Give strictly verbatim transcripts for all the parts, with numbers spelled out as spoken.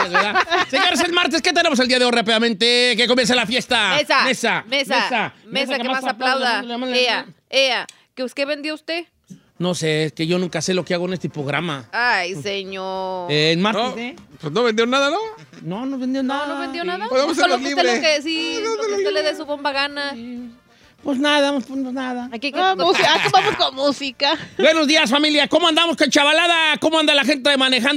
¿verdad? Señores, el martes, ¿qué tenemos el día de hoy rápidamente? Que comience la fiesta. Mesa. Mesa. Mesa. Mesa, mesa que más aplauda. Ea, ea. ¿Qué, ¿Qué vendió usted? No sé, es que yo nunca sé lo que hago en este programa. Ay, señor. Eh, ¿En martes, No, eh? pues no vendió nada, ¿no? No, no vendió nada. No, no vendió nada. Podemos Solo hacerlo que usted libre. lo que sí, lo que usted le dé su bomba gana. Pues nada, pues nada. Aquí que Ah, música. Ah, vamos con música. Buenos días, familia. ¿Cómo andamos con chavalada? ¿Cómo anda la gente manejando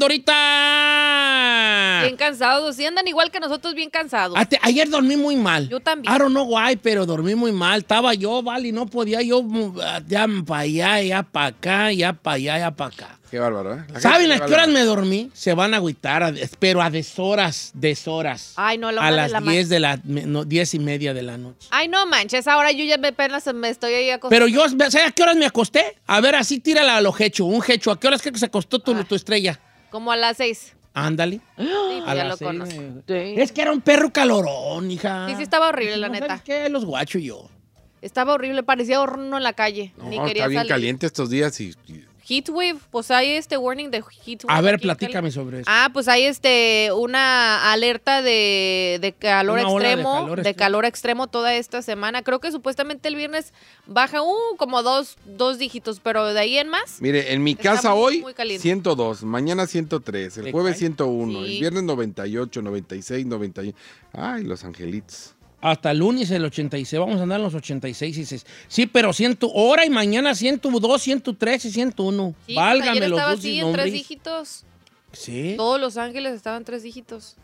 ahorita? bien cansados. Sí andan igual que nosotros, bien cansados. Ate- ayer dormí muy mal. Yo también. I don't know why, pero dormí muy mal. Estaba yo, vale, y no podía yo mm, ya para allá, ya para acá, ya para allá, ya para acá. Qué bárbaro, ¿eh? La ¿Saben gente a le qué horas vale. me dormí? Se van a agüitar, a- pero a deshoras, deshoras. Ay, no, la A una de las la ma- diez de la, no, diez y media de la noche. Ay, no manches, ahora yo ya me apenas me estoy ahí acostando. Pero yo, ¿sabes a qué horas me acosté? A ver, así tírala a lo hecho, un hecho. ¿A qué horas crees que se acostó tu, tu estrella? Como a las seis. Ándale. Sí, pues A ya las lo seis, conozco. eh. Es que era un perro calorón, hija. Sí, sí estaba horrible, la No, neta. ¿sabes qué? Los guacho yo. Estaba horrible, parecía horno en la calle. No, Ni quería está bien salir. caliente estos días y... y- Heatwave, pues hay este warning de heatwave. A ver, aquí en platícame Cali. sobre eso. Ah, pues hay este una alerta de, de calor Una ola de extremo, de calor calor, extremo. extremo toda esta semana. Creo que supuestamente el viernes baja uh, como dos, dos dígitos, pero de ahí en más. Mire, en mi Está casa muy, hoy muy caliente. ciento dos, mañana ciento tres, el ¿Te jueves cae? ciento uno, Sí. el viernes noventa y ocho, noventa y seis, noventa y uno. Ay, los angelitos. Hasta el lunes el ochenta y seis, vamos a andar en los ochenta y seis y seis. Sí, pero ciento, hora y mañana ciento dos, ciento tres y ciento uno. Sí, pues Válgame ayer los estaba dulces así en tres nombres. dígitos. Sí, Todos Los Ángeles estaban en tres dígitos.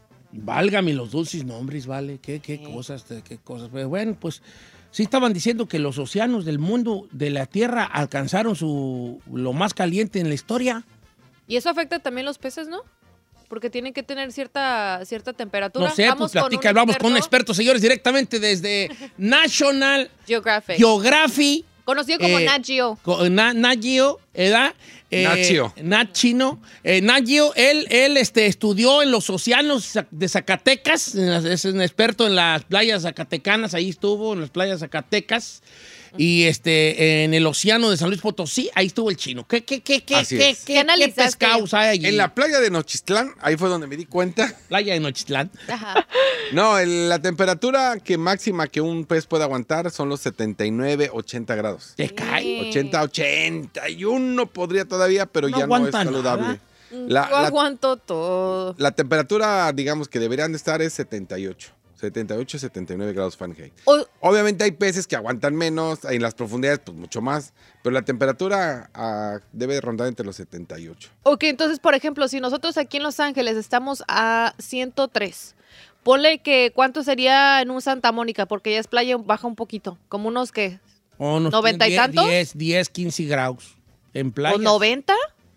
válgame los dulces nombres, vale. Qué, qué cosas, qué cosas. Pero bueno, pues sí estaban diciendo que los océanos del mundo, de la Tierra, alcanzaron su lo más caliente en la historia. Y eso afecta también los peces, ¿no? Porque tienen que tener cierta, cierta temperatura. No sé, pues Vamos con platica, un vamos con un experto. experto, señores, directamente desde National Geographic. Geography. Conocido como Eh, Nat Geo. Co- Na- Nat Geo, ¿verdad? Eh, Nat Geo. Nat Chino. Eh, Nat Geo, él, él este, estudió en los océanos de Zacatecas, es un experto en las playas zacatecanas, ahí estuvo, en las playas zacatecas, y este, en el océano de San Luis Potosí, ahí estuvo el chino. ¿Qué, qué, qué, qué, Así qué, es. qué, ¿Qué analizaste? qué pescados hay allí? En la playa de Nochistlán, ahí fue donde me di cuenta. playa de Nochitlán. Ajá. No, el- la temperatura que máxima que un pez puede aguantar son los setenta y nueve, ochenta grados. Te cae. Sí. ochenta, ochenta y uno podría todavía, pero No ya no es aguanta saludable. nada. La, Yo la- aguanto todo. la temperatura, digamos, que deberían de estar es setenta y ocho. setenta y ocho, setenta y nueve grados Fahrenheit. O- Obviamente hay peces que aguantan menos, en las profundidades pues mucho más, pero la temperatura ah, debe rondar entre los setenta y ocho. ok, entonces, por ejemplo, si nosotros aquí en Los Ángeles estamos a ciento tres, ponle que cuánto sería en un Santa Mónica, porque ya es playa, baja un poquito, como unos que, Oh, unos ¿noventa y diez, tantos? diez, diez, quince grados en playa. o noventa.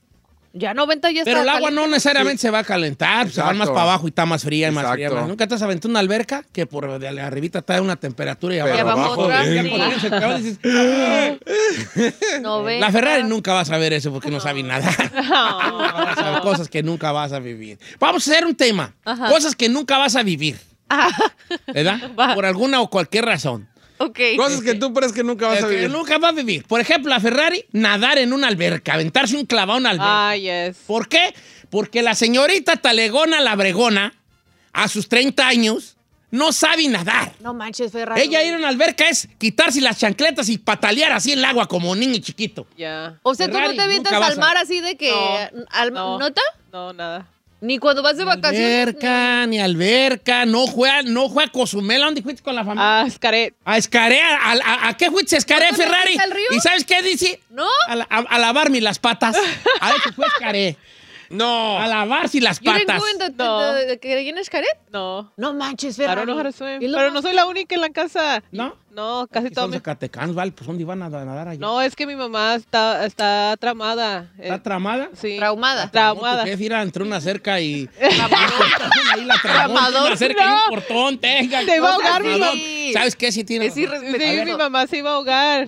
Ya noventa ya está. Pero el agua caliente. no necesariamente se va a calentar, se va Exacto. más para abajo y está más fría y más Exacto. fría. más- ¿Nunca te has aventado una alberca que por de la arribita está una temperatura y Pero abajo? abajo otra, ya sí. cuando vienes el cabrón dices, "Ah". noventa. La Ferrari nunca va a saber eso porque no sabe nada. Vas a ver cosas que nunca vas a vivir. Vamos a hacer un tema. Ajá. Cosas que nunca vas a vivir. ¿Verdad? Va. Por alguna o cualquier razón. Ok. Cosas que tú crees que nunca vas Eh, a que vivir. nunca va a vivir. Por ejemplo, la Ferrari, nadar en una alberca, aventarse un clavado en una alberca. Ah, yes. ¿Por qué? Porque la señorita Talegona la Bregona, a sus treinta años, no sabe nadar. No manches, Ferrari. Ella ir a una alberca es quitarse las chancletas y patalear así en el agua como un niño chiquito. Ya. O sea, tú Ferrari, no te avientas nunca vas al a- mar así de que... No, al- no. ¿Nota? No, nada. Ni cuando vas de Ni vacaciones. alberca, ni alberca, no juega, no juega Cozumel. ¿A dónde fuiste con la familia? Ah, Scaret. A Escarea, ¿a, a, a qué fuiste a Escarea, ¿No te Ferrari? metiste al río? ¿Y sabes qué dice? ¿No? A, la- a- a lavarme las patas. A eso fue Escarea. No. A lavarse las You didn't patas. go in the, No. the- the- que en Xcaret? No. No manches, I Ferrari. don't know how to swim. Y lo- Pero no soy la única en la casa. ¿No? No, casi Aquí todo son mi... zacatecanos, ¿vale? Pues ¿dónde iban a nadar allá? No, es que mi mamá está, está tramada. ¿Está Eh, tramada? sí. Traumada. Traumada. Tu jefe ir entre una cerca y... Tramador. Ahí la tramó, Tramador, una cerca y no. un portón, tenga. Se va a no, ahogar mi tramador. mamá. ¿Sabes qué? Sí tiene Es razón. irrespetuoso. Sí, mi mamá se iba a ahogar.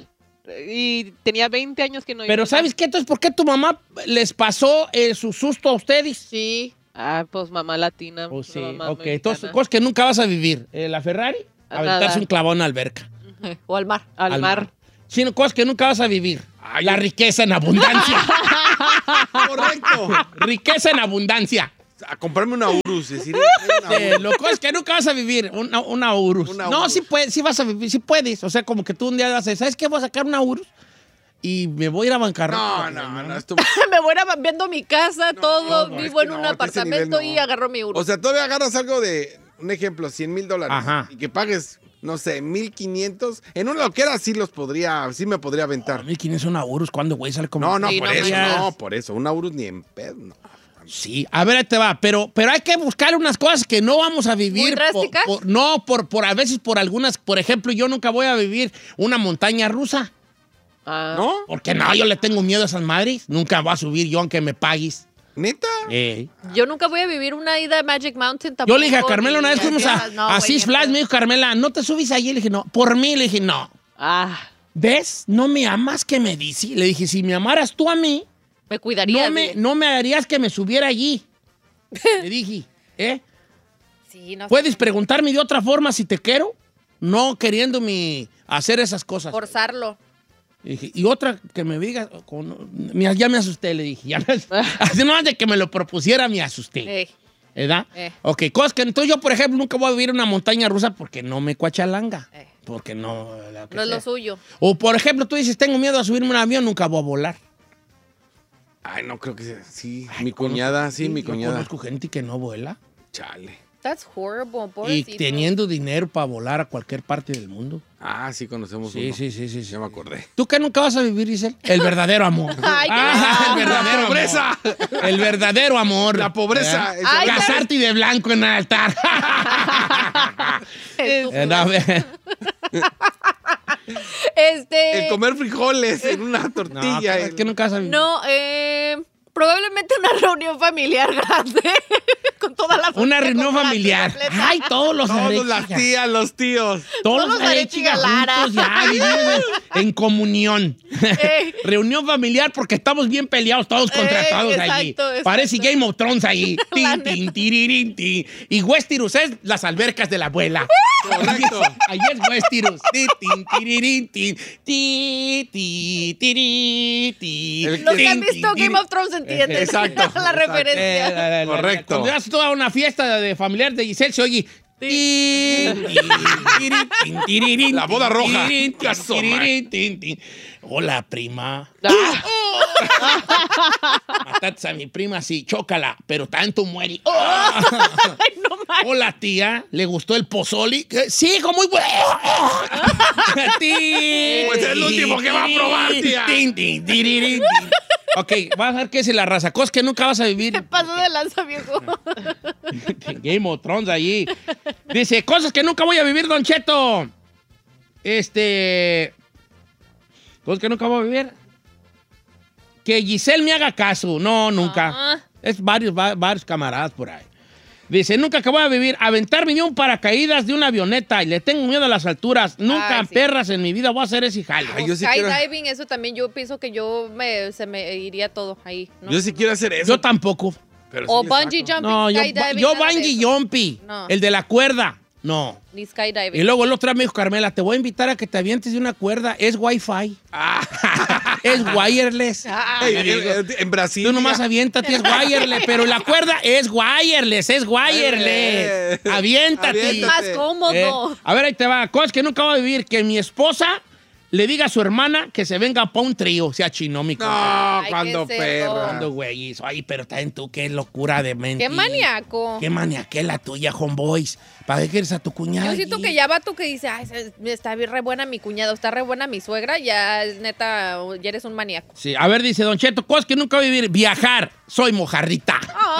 Y tenía veinte años que no iba. Pero ¿sabes qué? Entonces, ¿por qué tu mamá les pasó eh, su susto a ustedes? Sí. Ah, pues mamá latina. Pues sí, mamá ok. mexicana. Entonces, cosas que nunca vas a vivir. Eh, la Ferrari, A aventarse nadar. un clavón en la alberca. O al mar. Al, mar. Sino cosas que nunca vas a vivir. La riqueza en abundancia. Correcto. Riqueza en abundancia. A comprarme una Urus. Decir, una Sí, lo que es que nunca vas a vivir una, una Urus. Una no, Urus. sí, puedes, sí vas a vivir, sí puedes. O sea, como que tú un día vas a decir, ¿sabes qué? Voy a sacar una Urus y me voy a ir a bancarrota. No, no, no. Esto... Me voy a viendo mi casa, todo, no, vivo es que en un no, a ese apartamento nivel no. y agarro mi euro. O sea, todavía agarras algo de, un ejemplo, cien mil dólares. Ajá. Y que pagues, no sé, mil quinientos. En una loquera sí los podría, sí me podría aventar. mil quinientos una Urus, ¿cuándo, güey? Sale como... No, no, Sí, por no eso, manches. no, por eso. Una Urus ni en pedo, no. Sí, a ver, ahí te va. Pero, pero hay que buscar unas cosas que no vamos a vivir. ¿Muy drásticas? por- por- no, por, por a veces por algunas. Por ejemplo, yo nunca voy a vivir una montaña rusa. Ah. ¿No? Porque no, yo le tengo miedo a esas madres. Nunca voy a subir yo aunque me pagues. ¿Neta? Eh. Yo nunca voy a vivir una ida a Magic Mountain tampoco. Yo le dije a Carmela una vez, ni fuimos a, esas- no, a güey, Six ni Flags, pedo. me dijo Carmela, ¿no te subís allí? Le dije, no. Por mí, le dije, no. Ah. ¿Ves? ¿No me amas que me dice? Le dije, si me amaras tú a mí, Me cuidaría. no me, no me harías que me subiera allí. Le dije, ¿eh? Sí, no sé. ¿Puedes preguntarme de otra forma si te quiero? No queriéndome hacer esas cosas. Forzarlo. Y, dije, y otra que me diga, con- mira, ya me asusté, le dije. Ya me, así no de que me lo propusiera, me asusté. Eh, ¿Verdad? Eh. Ok, cosas que entonces yo, por ejemplo, nunca voy a vivir en una montaña rusa porque no me cuachalanga. Eh. Porque no... lo que no es sea. lo suyo. O, por ejemplo, tú dices, tengo miedo a subirme a un avión, nunca voy a volar. Ay, no creo que sea. Sí, mi cuñada, sí, mi yo cuñada. conozco gente que no vuela. Chale. That's horrible, Y pobrecito. teniendo dinero para volar a cualquier parte del mundo. Ah, sí, conocemos Sí, uno. sí, sí, sí, sí. Ya me acordé. ¿Tú qué nunca vas a vivir, Giselle? El verdadero amor. Ay, qué Ah, el lindo. verdadero ¡La pobreza! amor. El verdadero amor. La pobreza. ¿verdad? es- Ay, Casarte y de blanco en el altar. Estúpido. Eh, no, a ver. Este. El comer frijoles en una No, tortilla. es el- que nunca vas a vivir. No, eh. Probablemente una reunión familiar grande. Con toda la familia. Una reunión completa, familiar. completa. Ay, todos los Todos Arechiga. las tías, los tíos. Todos todos los los Arechiga Arechiga Lara. juntos ya vivimos en, en comunión. Eh. Reunión familiar porque estamos bien peleados todos contra Eh, todos exacto, allí. exacto. Parece Game of Thrones allí. La Tin, tin, tirirín, tin. Y Westeros es las albercas de la abuela. Correcto. Ahí es Westeros. Tin, tin, tirirín, tin. Ti, ti, tiri, ti. El- Los que han Tin, visto tin, Game of Thrones entienden Exacto, la exacto. referencia. Eh, la, la, la, Correcto. Cuando vas tú a una fiesta de familiar de Giselle, se oye. tin, tin, tiri, tin, tirirín, La boda roja. tirirín, tin, Caso, tirirín, tin, tin. Hola, prima. Ah. Mataste a mi prima, sí, chócala, pero tanto muere. Oh. Ay, no manches. Hola, tía, ¿le gustó el pozoli? Eh, Sí, hijo, muy bueno. Tin, Pues es el último que va a probar, tía. tin, tin, tirirín, tin. Ok, vas a ver qué es la raza. Cosas que nunca vas a vivir. ¿Qué pasó de lanza, viejo? Game of Thrones allí. Dice, cosas que nunca voy a vivir, Don Cheto. Este... Cosas que nunca voy a vivir. Que Giselle me haga caso. No, nunca. Ah. Es varios, va- varios camaradas por ahí. Dice, nunca que voy a vivir. Aventarme de un paracaídas de una avioneta y le tengo miedo a las alturas. Nunca, Ay, sí. perras, en mi vida voy a hacer ese jale. Ay, yo sí quiero, Skydiving, eso también yo pienso que yo me, se me iría todo ahí. ¿no? yo sí quiero hacer eso. Yo tampoco. pero O sí le bungee saco. jumping, No, yo, skydiving. yo nada de bungee eso. jumpy. No. El de la cuerda. No. Ni Y skydiving. luego el otro día me dijo, Carmela, te voy a invitar a que te avientes de una cuerda. Es Wi-Fi. Es wireless. Ey, en, en- en Brasil. Tú nomás ya- aviéntate, es wireless. Pero la cuerda es wireless, es wireless. Eh. Aviéntate. Aviéntate. Más cómodo. Eh, a ver, ahí te va. Cosas que nunca voy a vivir. Que mi esposa le diga a su hermana que se venga para un trío. Se achinó mi compa. No, Ay, cuando qué cerdo. perra. Cuando, güey, hizo. Ay, pero también tú, qué locura de mente. Qué maníaco. Qué maniaquela tuya, homeboys. ¿Para qué quieres a tu cuñada? Yo siento allí? que ya va tú que dice, ay, se- está bien re buena mi cuñado, está re buena mi suegra, ya es neta, ya eres un maníaco. Sí, a ver, dice Don Cheto, cosas que nunca voy a vivir. Viajar. Soy mojarrita.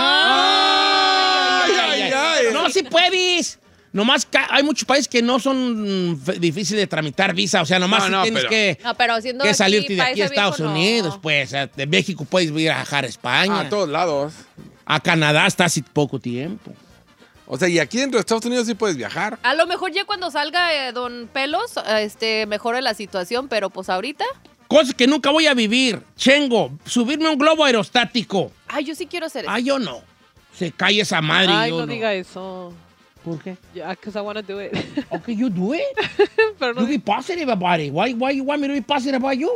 Ay, ay, ay. No, si puedes. Nomás ca- hay muchos países que no son mm, f- difíciles de tramitar visa. O sea, nomás No, sí no, tienes pero- que, No, pero haciendo que aquí, salirte de aquí a paisa viejo, Estados no. Unidos. Pues, o sea, de México puedes viajar a España. A todos lados. A Canadá hasta hace poco tiempo. O sea, y aquí dentro de Estados Unidos sí puedes viajar. A lo mejor ya cuando salga eh, Don Pelos, eh, este, mejore la situación, pero pues ahorita, Cosas que nunca voy a vivir. Chengo, subirme a un globo aerostático. ay, yo sí quiero hacer eso. Ah, yo no. Se cae esa madre y Ay, yo no no. diga eso. ¿Por qué? Yeah, because I want to do it. Okay, you do it. Pero You no. be positive about it. Why, why you want me to be positive about you?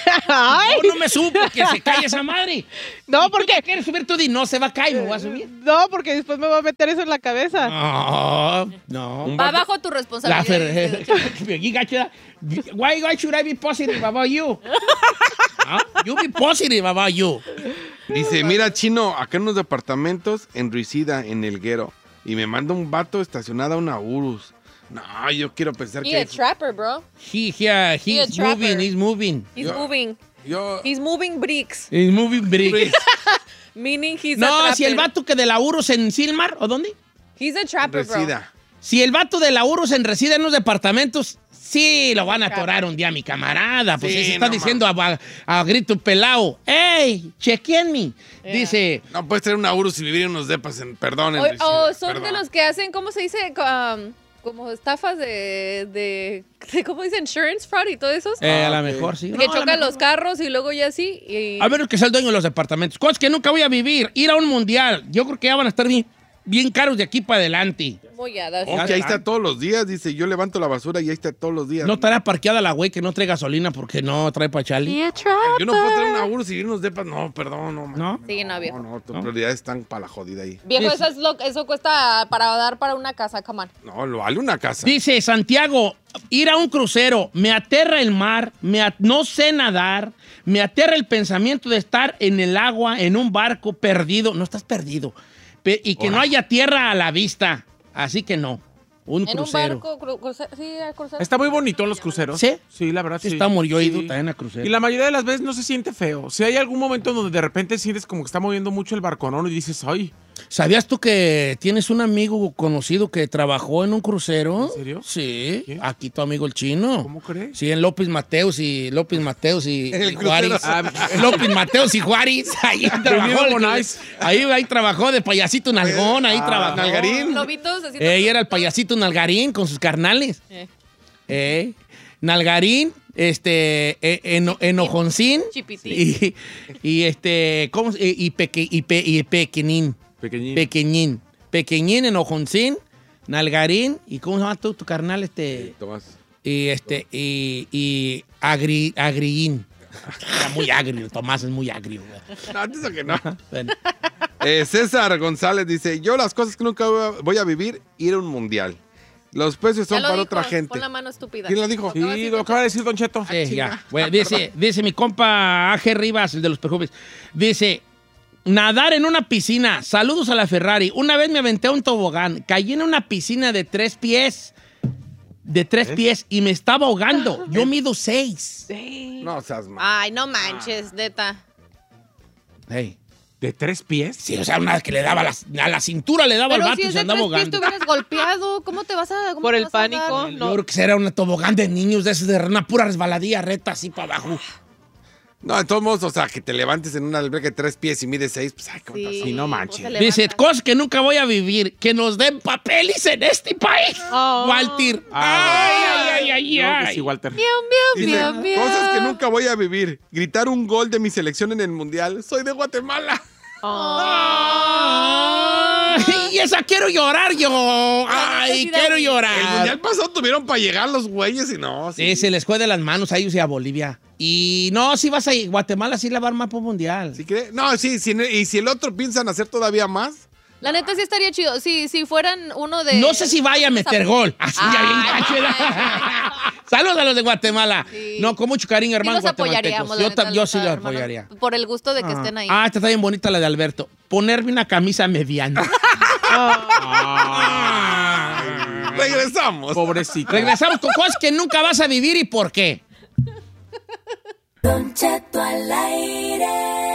Ay, Yo no me subo porque se cae esa madre. no, ¿Tú porque te quieres subir tú? Di, no, se va a caer, me voy a subir. no, porque después me va a meter eso en la cabeza. No, no. Un Va vato- bajo tu La responsabilidad. fer- You got you- Why, why should I be positive about you? ¿Ah? You be positive about you. Dice, mira, Chino, acá en unos departamentos en Ruicida, en Elguero, y me manda un vato estacionado a una Urus. No, yo quiero pensar He que... a trapper, bro. He, he, He a he's trapper. moving, he's moving. He's Yo- moving. Yo... He's moving bricks. He's moving bricks. Meaning he's a No, trapper. si el vato que de la Urus en Silmar, ¿o dónde? He's a trapper, bro. Resida. Si el vato de la Urus en reside en los departamentos, sí lo van a atorar un día, mi camarada. Pues Sí, se está no diciendo a, a grito pelado, ¡Ey, chequenme! Dice, No puedes tener una Urus y vivir en unos depas en... Perdón, en O, Resida, o son perdón. de los que hacen, ¿cómo se dice? Um, como estafas de, de, de, ¿cómo dice? Insurance fraud y todo eso. eh, a Ah, lo ok. mejor sí. que No, a lo chocan mejor los no. carros y luego ya sí. Y... A ver, que sea el dueño de los departamentos. Cosas que nunca voy a vivir. Ir a un mundial. Yo creo que ya van a estar bien, bien caros de aquí para adelante. Muy ya, that's- Oh, que ahí está todos los días, dice, yo levanto la basura y ahí está todos los días. No estará parqueada la güey que no trae gasolina porque no trae pa' Charlie. Yo no puedo tener una Urus y vivir en unos depas. No, perdón, no. man. ¿No? Sí, no, No, viejo. no, tus ¿No? prioridades están para la jodida ahí. Viejo, Dice- eso, es lo, eso cuesta para dar para una casa, come on. No, lo vale una casa. Dice Santiago, ir a un crucero, me aterra el mar, me at- no sé nadar, me aterra el pensamiento de estar en el agua, en un barco perdido. No estás perdido. Pe- y que no haya tierra a la vista. Así que no. Un En crucero. un barco, cru- cruce- sí, al crucero. Está muy bonito en los cruceros. ¿Sí? Sí, la verdad, sí. Está muy yo he ido Sí. también a crucero. Y la mayoría de las veces no se siente feo. Si hay algún momento donde de repente sientes como que está moviendo mucho el barconón y dices, ay, ¿Sabías tú que tienes un amigo conocido que trabajó en un crucero? ¿En serio? Sí. ¿Quién? Aquí tu amigo el chino. ¿cómo crees? Sí, en López Mateos y López Mateos y, En el y Juárez. crucero. Ah, López Mateos y Juárez. Ahí trabajó. mismo Bonais. Ahí, ahí trabajó de payasito nalgón. Ahí Ah, trabajó. Nalgarín. Lobitos, así. Ella era el payasito Nalgarín con sus carnales. Eh. Eh, Nalgarín, este, eh, eno- Enojoncín. Chipitín. Y, y este, ¿cómo? se- Y, peque, y, pe- y Pequeñín. Pequeñín. Pequeñín. Pequeñín, Enojoncín, Nalgarín. ¿Y cómo se llama tú, tu carnal? Este. Tomás. Y este, y, y agri, Agriín. Era muy agrio, Tomás es muy agrio. güey. No, dice que no. Bueno. Eh, César González dice, yo las cosas que nunca voy a- voy a vivir, ir a un mundial. Los precios Ya son lo para dijo, otra gente. Pon la mano estúpida. ¿Quién lo dijo? Sí, lo acaba de decir Don Cheto. Sí, ya. Bueno, dice, dice mi compa A G Rivas, el de los perfumes. Dice, nadar en una piscina. Saludos a la Ferrari. Una vez me aventé a un tobogán. Caí en una piscina de tres pies. De tres pies y me estaba ahogando. Yo mido seis. No seas mal. Ay, no manches, neta. Hey. ¿De tres pies? Sí, o sea, una que le daba la- a la cintura, le daba al Pero vato si y es se de andaba tres pies, ahogando. te hubieras golpeado. ¿Cómo te vas a...? cómo Por te el vas a andar? pánico. Yo No. creo que ese era un tobogán de niños de esos de una pura resbaladilla reta así para abajo. No, de todos modos, o sea, que te levantes en una alberca de tres pies y mides seis, pues ay, ¿cómo estás? Sí, no manches. pues se Dice, levanta. cosas que nunca voy a vivir, que nos den papeles en este país. Oh. Walter. Ah, ay, ay, ay, Yo ay. que sí, Walter. Miau, miau, Dice, miau, miau. cosas que nunca voy a vivir. Gritar un gol de mi selección en el mundial. Soy de Guatemala. Ay, y esa quiero llorar yo. Ay, necesidad. quiero El llorar. mundial pasado tuvieron para llegar los güeyes y no. Sí, se les fue de las manos a ellos y a Bolivia. Y no, si vas a Guatemala, sí la va a armar por mundial. ¿Sí cree? No, sí, sí, y si el otro piensan hacer todavía más. La neta sí estaría chido. Si, si fueran uno de... No sé si vaya a meter gol. Así ya bien Ay, gacho, ¿verdad? ay, Saludos a los de Guatemala. Sí. No, con mucho cariño, Sí hermanos los guatemaltecos. apoyaríamos. la Yo, neta, ta- yo los sí los hermanos, apoyaría. Por el gusto de que estén ahí. Ah, esta está bien bonita la de Alberto. Ponerme una camisa mediana. Regresamos. Pobrecito. Regresamos con cosas que nunca vas a vivir y por qué. Don Cheto al aire.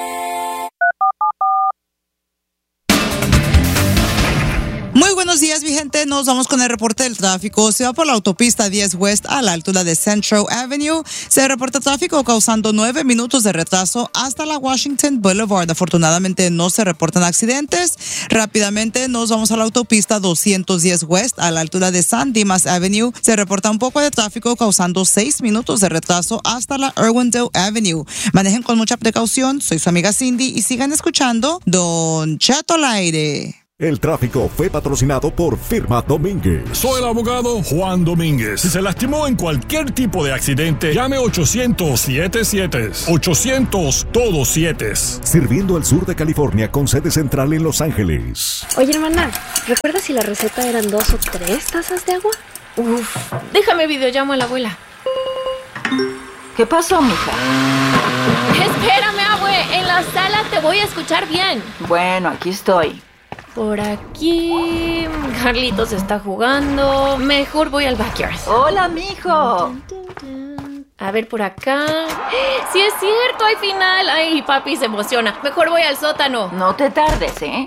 Muy buenos días, mi gente. Nos vamos con el reporte del tráfico. Se va por la autopista diez West a la altura de Central Avenue. Se reporta tráfico causando nueve minutos de retraso hasta la Washington Boulevard. Afortunadamente no se reportan accidentes. Rápidamente nos vamos a la autopista doscientos diez West a la altura de San Dimas Avenue. Se reporta un poco de tráfico causando seis minutos de retraso hasta la Irwindale Avenue. Manejen con mucha precaución. Soy su amiga Cindy y sigan escuchando Don Cheto al aire. El tráfico fue patrocinado por Firma Domínguez. Soy el abogado Juan Domínguez. Si se lastimó en cualquier tipo de accidente, llame ochocientos siete siete. ochocientos todos siete. Sirviendo al sur de California con sede central en Los Ángeles. Oye, hermana, ¿recuerdas si la receta eran dos o tres tazas de agua? Uf, déjame videollamo a la abuela. ¿Qué pasó, mija? Espérame, abue, en la sala te voy a escuchar bien. Bueno, aquí estoy. Por aquí... Carlitos está jugando. Mejor voy al backyard. Hola, mijo. A ver, por acá... ¡Sí es cierto! ¡Hay final! ¡Ay, papi se emociona! Mejor voy al sótano. No te tardes, ¿eh?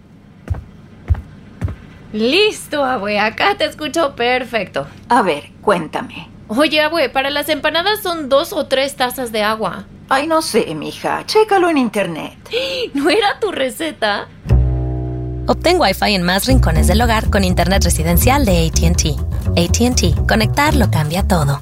Listo, abue. Acá te escucho perfecto. A ver, cuéntame. Oye, abue, para las empanadas son dos o tres tazas de agua. Ay, no sé, mija. Chécalo en internet. ¿No era tu receta? Obtén Wi-Fi en más rincones del hogar con internet residencial de A T and T. A T and T. Conectar lo cambia todo.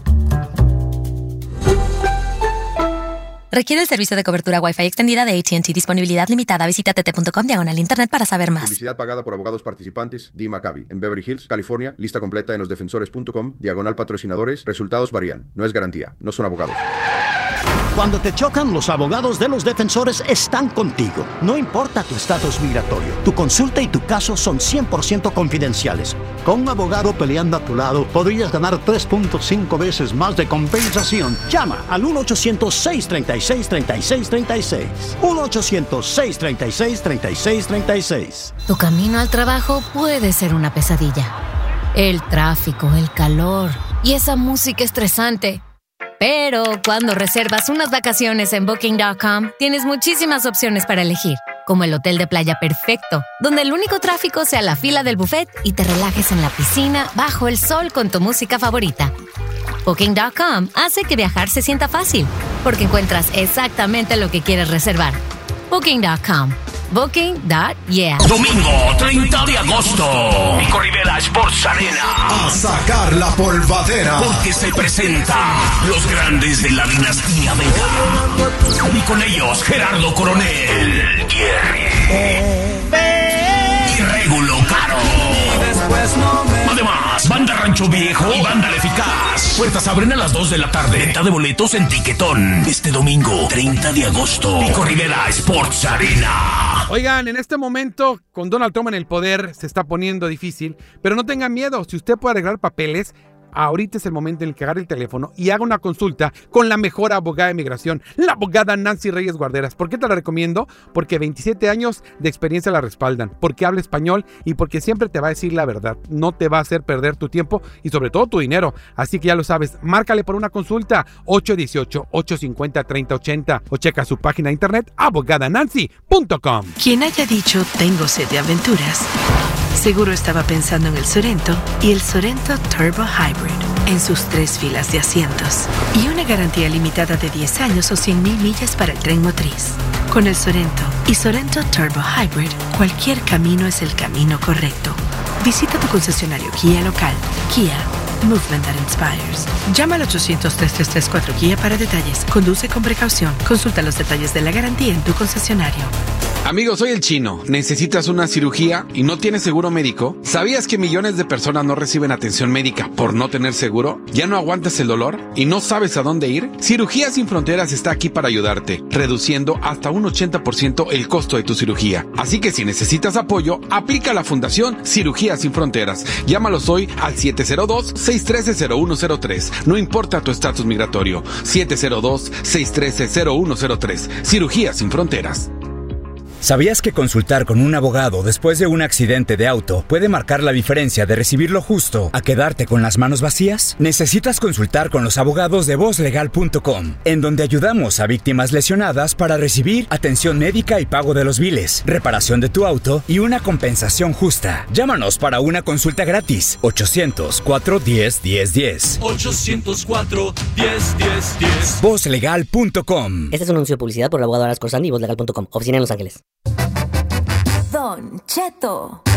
Requiere el servicio de cobertura Wi-Fi extendida de A T and T. Disponibilidad limitada. Visita t t punto com diagonal internet para saber más. Publicidad pagada por abogados participantes. D. Maccabi. En Beverly Hills, California. Lista completa en los defensores punto com. Diagonal patrocinadores. Resultados varían. No es garantía. No son abogados. Cuando te chocan, los abogados de los defensores están contigo. No importa tu estatus migratorio, tu consulta y tu caso son cien por ciento confidenciales. Con un abogado peleando a tu lado, podrías ganar tres punto cinco veces más de compensación. Llama al uno ochocientos, seis tres seis, tres seis tres seis. uno ochocientos, seis tres seis, tres seis tres seis. Tu camino al trabajo puede ser una pesadilla. El tráfico, el calor y esa música estresante. Pero cuando reservas unas vacaciones en Booking punto com, tienes muchísimas opciones para elegir, como el hotel de playa perfecto, donde el único tráfico sea la fila del buffet y te relajes en la piscina bajo el sol con tu música favorita. Booking punto com hace que viajar se sienta fácil, porque encuentras exactamente lo que quieres reservar. Booking punto com. Booking punto yeah. Domingo treinta de agosto, Pico Rivera Sports Arena. A sacar la polvadera. Porque se presenta los grandes de la dinastía Vega. Y con ellos Gerardo Coronel, Jerry y Regulo Caro. Además, Banda Rancho Viejo y Banda La Eficaz. Puertas abren a las dos de la tarde. Venta de boletos en Tiquetón. Este domingo, treinta de agosto. Pico Rivera Sports Arena. Oigan, en este momento, con Donald Trump en el poder, se está poniendo difícil. Pero no tengan miedo. Si usted puede arreglar papeles, ahorita es el momento en el que agarre el teléfono y haga una consulta con la mejor abogada de migración, la abogada Nancy Reyes Guarderas. ¿Por qué te la recomiendo? Porque veintisiete años de experiencia la respaldan, porque habla español y porque siempre te va a decir la verdad. No te va a hacer perder tu tiempo y sobre todo tu dinero. Así que ya lo sabes, márcale por una consulta ocho uno ocho, ocho cinco cero, tres cero ocho cero o checa su página de internet abogada nancy punto com. Quien haya dicho tengo sed de aventuras, seguro estaba pensando en el Sorento y el Sorento Turbo Hybrid en sus tres filas de asientos y una garantía limitada de diez años o cien mil millas para el tren motriz. Con el Sorento y Sorento Turbo Hybrid, cualquier camino es el camino correcto. Visita tu concesionario Kia local. Kia, movement that inspires. Llama al ochocientos, tres tres tres, cuatro Kia para detalles. Conduce con precaución. Consulta los detalles de la garantía en tu concesionario. Amigo, soy el Chino. ¿Necesitas una cirugía y no tienes seguro médico? ¿Sabías que millones de personas no reciben atención médica por no tener seguro? ¿Ya no aguantas el dolor y no sabes a dónde ir? Cirugía Sin Fronteras está aquí para ayudarte, reduciendo hasta un ochenta por ciento el costo de tu cirugía. Así que si necesitas apoyo, aplica a la Fundación Cirugía Sin Fronteras. Llámalos hoy al siete cero dos, seis uno tres, cero uno cero tres. No importa tu estatus migratorio. siete cero dos, seis uno tres, cero uno cero tres. Cirugía Sin Fronteras. ¿Sabías que consultar con un abogado después de un accidente de auto puede marcar la diferencia de recibir lo justo a quedarte con las manos vacías? Necesitas consultar con los abogados de voz legal punto com, en donde ayudamos a víctimas lesionadas para recibir atención médica y pago de los biles, reparación de tu auto y una compensación justa. Llámanos para una consulta gratis. ochocientos, cuatro uno cero, uno cero uno cero. ochocientos cuatro, diez, diez, diez. voz legal punto com. Este es un anuncio de publicidad por el abogado Aras Corsani y voz legal punto com. Oficina en Los Ángeles. Don Cheto.